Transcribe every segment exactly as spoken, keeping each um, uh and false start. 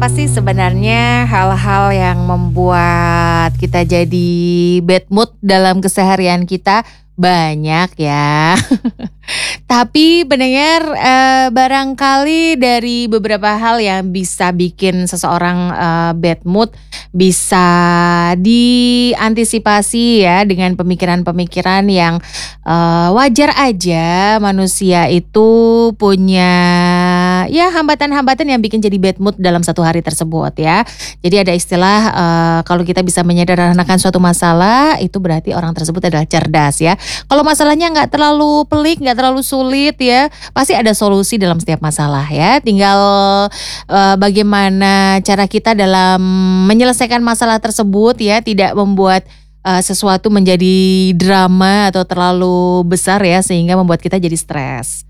apa sih sebenarnya hal-hal yang membuat kita jadi bad mood dalam keseharian kita? Banyak ya. Tapi pendengar, eee, barangkali dari beberapa hal yang bisa bikin seseorang, eee, bad mood, bisa diantisipasi ya dengan pemikiran-pemikiran yang, eee, wajar aja manusia itu punya ya hambatan-hambatan yang bikin jadi bad mood dalam satu hari tersebut ya. Jadi ada istilah, eee, kalau kita bisa menyederhanakan suatu masalah, itu berarti orang tersebut adalah cerdas ya. Kalau masalahnya nggak terlalu pelik, nggak terlalu sulit ya, pasti ada solusi dalam setiap masalah ya. Tinggal, eee, bagaimana cara kita dalam menyelesaikan masalah tersebut ya, tidak membuat, eee, sesuatu menjadi drama atau terlalu besar ya, sehingga membuat kita jadi stres.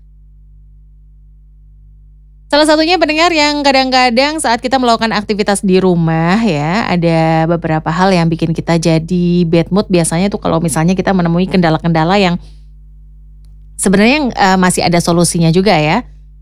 Salah satunya pendengar yang kadang-kadang saat kita melakukan aktivitas di rumah ya, ada beberapa hal yang bikin kita jadi bad mood biasanya tuh kalau misalnya kita menemui kendala-kendala yang sebenarnya, eee, masih ada solusinya juga ya.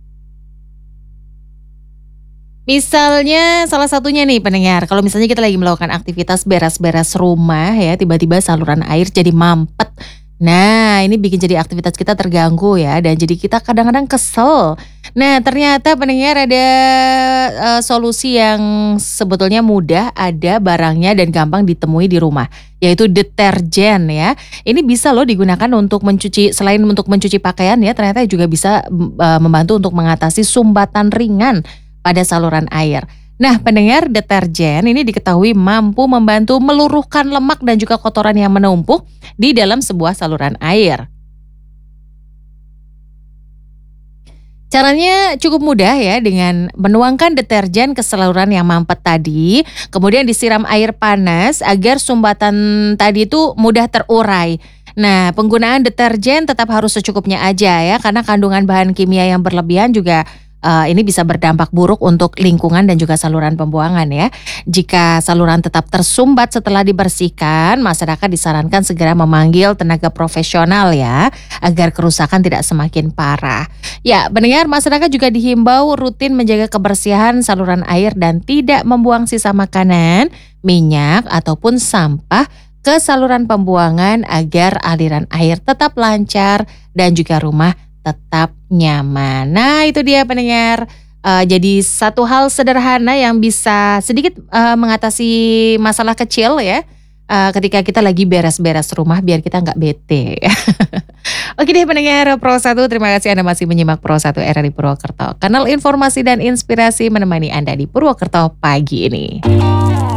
Misalnya salah satunya nih pendengar, kalau misalnya kita lagi melakukan aktivitas beres-beres rumah ya, tiba-tiba saluran air jadi mampet. Nah, ini bikin jadi aktivitas kita terganggu ya, dan jadi kita kadang-kadang kesel. Nah, ternyata pendengar ada, eee, solusi yang sebetulnya mudah, ada barangnya dan gampang ditemui di rumah, yaitu deterjen ya. Ini bisa loh digunakan untuk mencuci, selain untuk mencuci pakaian ya, ternyata juga bisa, mmm, eee, membantu untuk mengatasi sumbatan ringan pada saluran air. Nah, pendengar, deterjen ini diketahui mampu membantu meluruhkan lemak dan juga kotoran yang menumpuk di dalam sebuah saluran air. Caranya cukup mudah ya, dengan menuangkan deterjen ke saluran yang mampet tadi, kemudian disiram air panas agar sumbatan tadi itu mudah terurai. Nah, penggunaan deterjen tetap harus secukupnya aja ya, karena kandungan bahan kimia yang berlebihan juga, eee, ini bisa berdampak buruk untuk lingkungan dan juga saluran pembuangan ya. Jika saluran tetap tersumbat setelah dibersihkan, masyarakat disarankan segera memanggil tenaga profesional ya, agar kerusakan tidak semakin parah. Ya, pendengar, masyarakat juga dihimbau rutin menjaga kebersihan saluran air dan tidak membuang sisa makanan, minyak, ataupun sampah ke saluran pembuangan agar aliran air tetap lancar dan juga rumah tetap nyaman. Nah, itu dia pendengar, eee, jadi satu hal sederhana yang bisa sedikit, eee, mengatasi masalah kecil ya, eee, ketika kita lagi beres-beres rumah biar kita nggak bete. Oke deh pendengar Pro satu, terima kasih Anda masih menyimak Pro satu R R I Purwokerto, kanal informasi dan inspirasi menemani Anda di Purwokerto pagi ini.